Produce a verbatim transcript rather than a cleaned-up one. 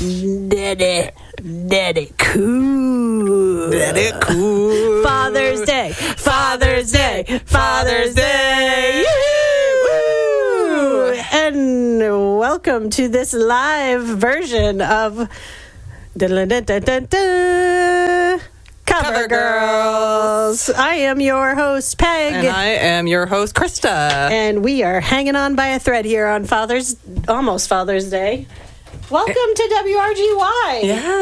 Daddy, Daddy, cool. Daddy, cool. Father's Day, Father's Day, Father's Day. Woo! And welcome to this live version of da-da-da-da-da-da, Cover, Cover Girls. I am your host, Peg. And I am your host, Krista. And we are hanging on by a thread here on Father's, almost Father's Day. Welcome to W R G Y. Yeah.